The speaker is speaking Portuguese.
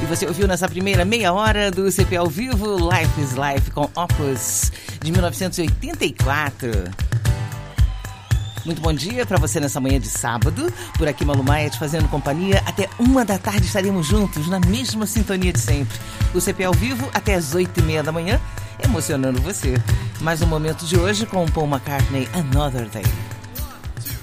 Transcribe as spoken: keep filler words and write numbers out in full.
você ouviu nessa primeira meia hora do C P ao vivo Life is Life com Opus de mil novecentos e oitenta e quatro. Muito bom dia para você nessa manhã de sábado. Por aqui Malu Maia te fazendo companhia. Até uma da tarde estaremos juntos na mesma sintonia de sempre. O C P ao vivo até as oito e meia da manhã, emocionando você. Mais um momento de hoje com Paul McCartney, Another Day.